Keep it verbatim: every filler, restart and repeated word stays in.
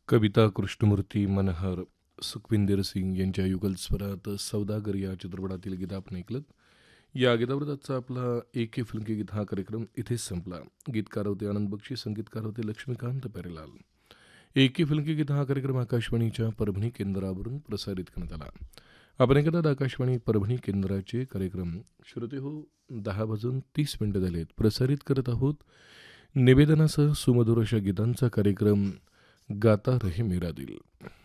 कविता कृष्णमूर्ती मनहर सुखविंदर सिंग यांच्या युगल स्वरात सौदागर या चित्रपटातील गीत आपण ऐकलं. या गीतावर आजचा आपला एक के फिल्म के गीत हा कार्यक्रम इथेच संपला. गीतकार होते आनंद बक्षी, संगीतकार होते लक्ष्मीकांत पेरेलाल. एक के फिल्म के गीत हा कार्यक्रम आकाशवाणीच्या परभणी केंद्रावरून प्रसारित करण्यात आला. आपण ऐकतात आकाशवाणी परभणी केंद्राचे कार्यक्रम. श्रोते हो, दहा वाजून तीस मिनिटं झालेत. प्रसारित करत आहोत निवेदनासह सुमधुर अशा गीतांचा कार्यक्रम गाता रहे मेरा दिल.